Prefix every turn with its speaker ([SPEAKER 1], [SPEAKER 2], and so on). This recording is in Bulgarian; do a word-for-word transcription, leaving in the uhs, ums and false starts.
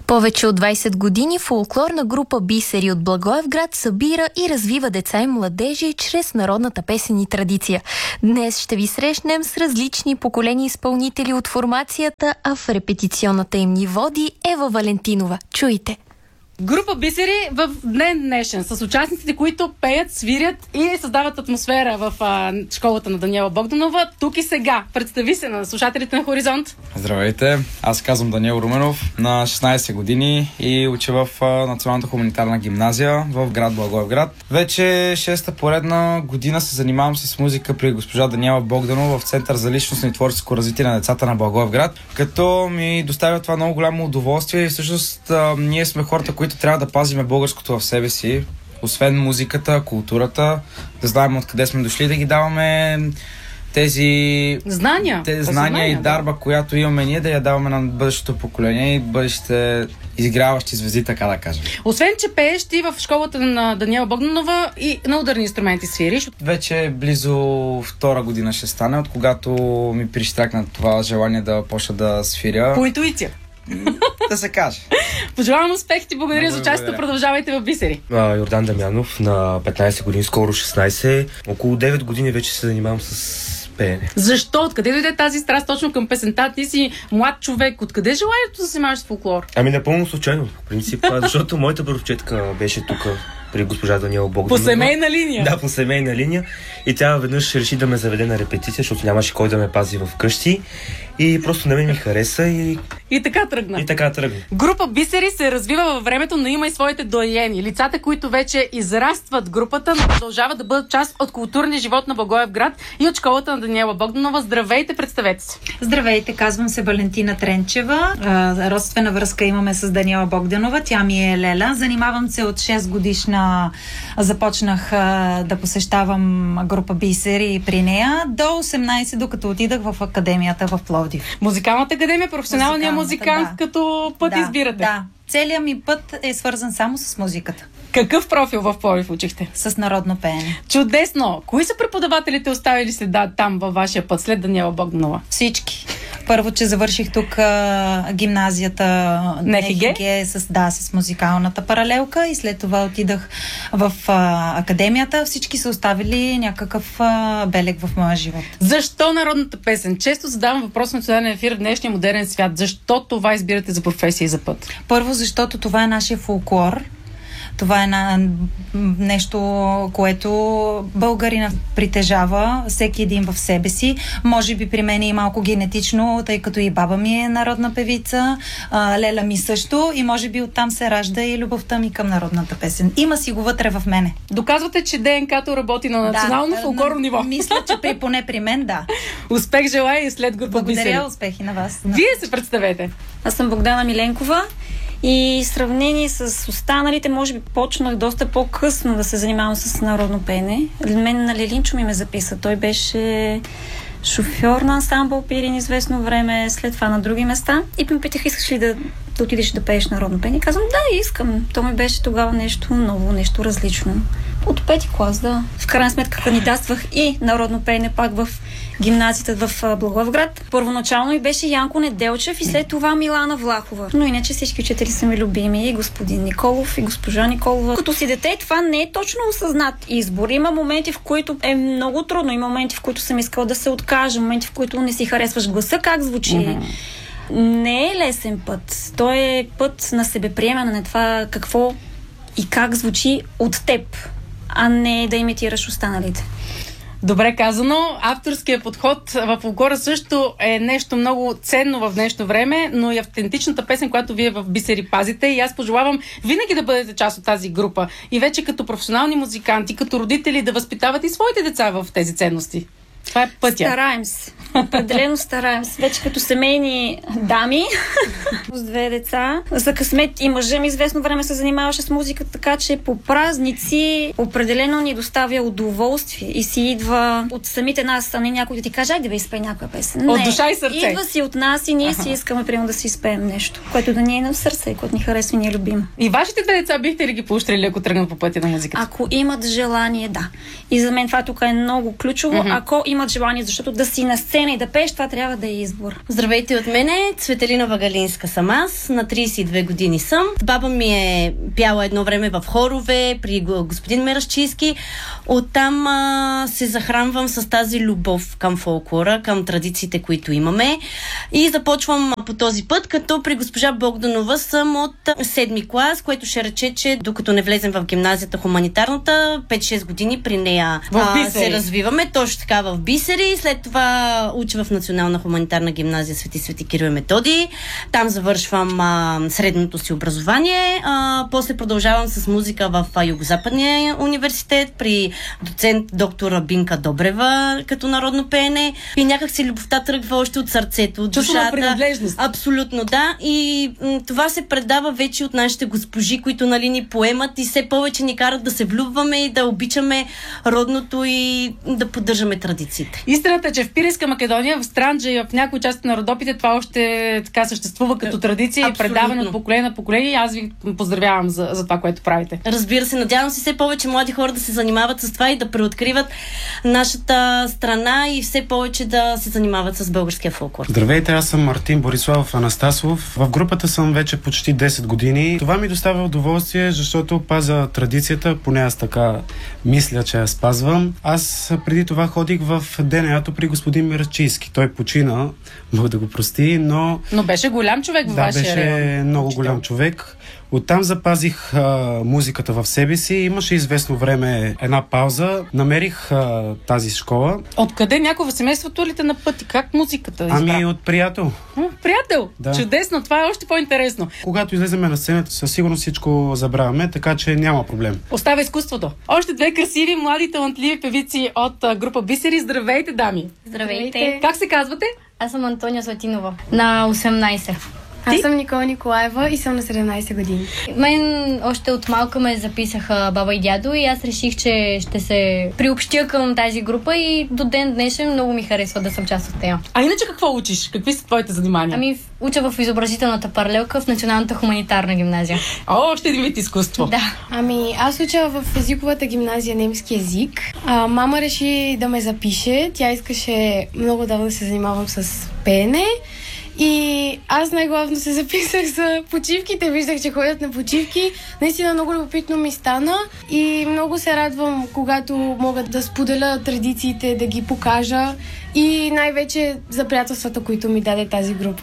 [SPEAKER 1] Повече от двайсет години фолклорна група Бисери от Благоевград събира и развива деца и младежи чрез народната песен и традиция. Днес ще ви срещнем с различни поколения изпълнители от формацията, а в репетиционната им ни води Ева Валентинова. Чуйте!
[SPEAKER 2] Група Бисери в ден днешен с участниците, които пеят, свирят и създават атмосфера в а, школата на Даниела Богданова. Тук и сега. Представи се на слушателите на Хоризонт.
[SPEAKER 3] Здравейте, аз казвам Даниел Руменов, на шестнайсет години и уча в а, Националната хуманитарна гимназия в град Благоевград. Вече шеста поредна година се занимавам с музика при госпожа Даниела Богданова в Център за личностно и творческо развитие на децата на Благоевград, като ми доставя това много голямо удоволствие и всъщност а, ние сме хората, които трябва да пазиме българското в себе си, освен музиката, културата, да знаем откъде сме дошли, да ги даваме тези
[SPEAKER 2] знания,
[SPEAKER 3] тези знания и дарба, която имаме ние, да я даваме на бъдещото поколение и бъдещите изиграващи звезди, така да кажем.
[SPEAKER 2] Освен, че пееш ти в школата на Даниела Богданова и на ударни инструменти свириш.
[SPEAKER 3] Вече близо втора година ще стане, от когато ми прищракна това желание да почна да свиря.
[SPEAKER 2] По интуиция.
[SPEAKER 3] Да се каже.
[SPEAKER 2] Пожелавам успех, ти благодаря Много за участието. Продължавайте в Бисери.
[SPEAKER 4] А, Йордан Дамянов, на петнайсет години, скоро шестнайсет. Около девет години вече се занимавам с пеене.
[SPEAKER 2] Защо? Откъде дойде тази страст точно към песента? Ти си млад човек. Откъде желанието да се занимаваш с фолклор?
[SPEAKER 4] Ами напълно случайно, в принцип, защото моята братовчетка беше тук при госпожа Даниела Богданова.
[SPEAKER 2] По семейна линия?
[SPEAKER 4] Да, по семейна линия. И тя веднъж реши да ме заведе на репетиция, защото нямаше кой да ме пази в къщи. И просто на мен ми хареса и...
[SPEAKER 2] И така тръгна.
[SPEAKER 4] И така тръгна.
[SPEAKER 2] Група Бисери се развива във времето, но има и своите доайени. Лицата, които вече израстват групата, но продължават да бъдат част от културния живот на Благоевград и от школата на Даниела Богданова. Здравейте, представете се.
[SPEAKER 5] Здравейте, казвам се Валентина Тренчева. Родствена връзка имаме с Даниела Богданова. Тя ми е Леля. Занимавам се от шест годишна. Започнах да посещавам група Бисери при нея до осемнайсет, докато отидах в академията в Пловдив.
[SPEAKER 2] Музикалната академия, професионалния музикант,
[SPEAKER 5] да.
[SPEAKER 2] Като път
[SPEAKER 5] да,
[SPEAKER 2] избирате.
[SPEAKER 5] Да, целият ми път е свързан само с музиката.
[SPEAKER 2] Какъв профил в Пловдив учихте?
[SPEAKER 5] С народно пеене.
[SPEAKER 2] Чудесно! Кои са преподавателите оставили следа там във вашия път след Даниела Богданова?
[SPEAKER 5] Всички. Първо, че завърших тук а, гимназията
[SPEAKER 2] НФГ
[SPEAKER 5] с, да, с музикалната паралелка и след това отидах в а, академията. Всички са оставили някакъв а, белег в моя живот.
[SPEAKER 2] Защо народната песен? Често задавам въпрос на национален ефир в днешния модерен свят. Защо това избирате за професия и за път?
[SPEAKER 5] Първо, защото това е нашия фолклор. Това е на нещо, което българина притежава всеки един в себе си. Може би при мен е и малко генетично, тъй като и баба ми е народна певица, а, Леля ми също, и може би оттам се ражда и любовта ми към народната песен. Има си го вътре в мене.
[SPEAKER 2] Доказвате, че ДНК-то работи на национално да, фолклорно
[SPEAKER 5] на,
[SPEAKER 2] ниво.
[SPEAKER 5] Мисля, че при, поне при мен, да.
[SPEAKER 2] Успех желая и след група Бисери.
[SPEAKER 5] Благодаря, успехи на вас.
[SPEAKER 2] Вие се представете.
[SPEAKER 6] Аз съм Богдана Миленкова. И в сравнение с останалите, може би почнах доста по-късно да се занимавам с народно пеене. Мен на Лелинчо ми ме записа. Той беше шофьор на ансамбъл Пирин известно време, след това на други места. И ме питаха, искаш ли да, да отидеш да пееш народно пеене? И казвам, да, искам. То ми беше тогава нещо ново, нещо различно. От пети клас, да. В крайна сметка кандидатствах и народно пеене пак в гимназията в Благоевград. Първоначално и беше Янко Неделчев и след това Милана Влахова. Но иначе всички учители са ми любими. И господин Николов, и госпожа Николова. Като си дете, това не е точно осъзнат избор. Има моменти, в които е много трудно. Има моменти, в които съм искала да се откажа. Моменти, в които не си харесваш гласа, как звучи. Mm-hmm. Не е лесен път. Той е път на себеприемане на това какво и как звучи от теб, а не да имитираш останалите.
[SPEAKER 2] Добре казано. Авторският подход в фолклора също е нещо много ценно в днешно време, но и автентичната песен, която вие в Бисери пазите, и аз пожелавам винаги да бъдете част от тази група. И вече като професионални музиканти, като родители да възпитават и своите деца в тези ценности. Това е пътя.
[SPEAKER 6] Стараем се. Определено стараем се. Вече като семейни дами с две деца. За късмет и мъжа ми известно време се занимаваше с музика, така че по празници определено ни доставя удоволствие и си идва от самите нас, а не някой да ти каже, айде да изпей някаква песен.
[SPEAKER 2] От
[SPEAKER 6] не,
[SPEAKER 2] душа и сърце.
[SPEAKER 6] Идва си от нас и ние
[SPEAKER 2] Аха.
[SPEAKER 6] си искаме примерно да си изпеем нещо, което да ни е на сърце и което ни харесва и ни е любимо.
[SPEAKER 2] И вашите две деца бихте ли ги поощрили, ако тръгнат по пътя на музиката?
[SPEAKER 6] Ако имат желание, да. И за мен това тук е много ключово. Mm-hmm. Ако имат желание, защото да си на сцена и да пееш, това трябва да е избор.
[SPEAKER 7] Здравейте от мене, Цветелина Вагалинска съм аз, на трийсет и две години съм. Баба ми е пяла едно време в хорове при господин Мерашчийски. Оттам а, се захранвам с тази любов към фолклора, към традициите, които имаме. И започвам по този път, като при госпожа Богданова съм от седми клас, което ще рече, че докато не влезем в гимназията хуманитарната, пет-шест години при нея а, се развиваме. Точно така в Бисери. След това уча в Национална хуманитарна гимназия Свети Свети Кирил и Методий. Там завършвам а, средното си образование. А, после продължавам с музика в а, Югозападния университет при доцент доктора Бинка Добрева като народно пеене. И някак си любовта тръгва още от сърцето, от душата. Абсолютно, да. И м- това се предава вече от нашите госпожи, които нали ни поемат и все повече ни карат да се влюбваме и да обичаме родното и да поддържаме традициите.
[SPEAKER 2] Истината е, че в Пиринска Македония, в Странджа и в някои части на Родопите това още така съществува като традиция и предаване от поколение на поколение. Аз ви поздравявам за, за това, което правите.
[SPEAKER 7] Разбира се, надявам се все повече млади хора да се занимават с това и да преоткриват нашата страна и все повече да се занимават с българския фолклор.
[SPEAKER 8] Здравейте, аз съм Мартин Бориславов Анастасов. В групата съм вече почти десет години. Това ми доставя удоволствие, защото пазя традицията, поне аз така мисля, че я спазвам. Аз преди това ходих в ДНА-то при господин Мерашчийски. Той почина, мога да го прости, но...
[SPEAKER 2] Но беше голям човек в
[SPEAKER 8] да,
[SPEAKER 2] вашия
[SPEAKER 8] беше
[SPEAKER 2] район.
[SPEAKER 8] много голям човек. Оттам запазих а, музиката в себе си. Имаше известно време една пауза. Намерих а, тази школа.
[SPEAKER 2] Откъде някой в семейството ли те на пъти? Как музиката избра?
[SPEAKER 8] Ами от приятел.
[SPEAKER 2] М, приятел!
[SPEAKER 8] Да.
[SPEAKER 2] Чудесно! Това е още по-интересно.
[SPEAKER 8] Когато излеземе на сцената, със сигурност всичко забравяме, така че няма проблем.
[SPEAKER 2] Остава изкуството. Още две красиви, млади, талантливи певици от а, група Бисери. Здравейте, дами!
[SPEAKER 1] Здравейте!
[SPEAKER 2] Как се казвате?
[SPEAKER 1] Аз съм Антония Златинова, на осемнайсет.
[SPEAKER 9] Аз съм Никола Николаева и съм на седемнайсет години.
[SPEAKER 1] Мен още от малка ме записаха баба и дядо и аз реших, че ще се приобщя към тази група и до ден днешен много ми харесва да съм част от нея.
[SPEAKER 2] А иначе какво учиш? Какви са твоите занимания?
[SPEAKER 1] Ами уча в изобразителната паралелка в Националната хуманитарна гимназия.
[SPEAKER 2] О, още един вид изкуство.
[SPEAKER 1] Да.
[SPEAKER 9] Ами аз уча в езиковата гимназия немски език. А, мама реши да ме запише. Тя искаше много давно да се занимавам с пеене. И аз най-главно се записах за почивките. Виждах, че ходят на почивки. Наистина много любопитно ми стана и много се радвам, когато мога да споделя традициите, да ги покажа и най-вече за приятелствата, които ми даде тази група.